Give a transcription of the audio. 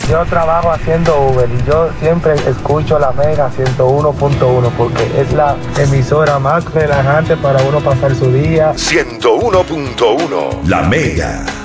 Yo trabajo haciendo Uber y yo siempre escucho la Mega 101.1 porque es la emisora más relajante para uno pasar su día. 101.1 La Mega.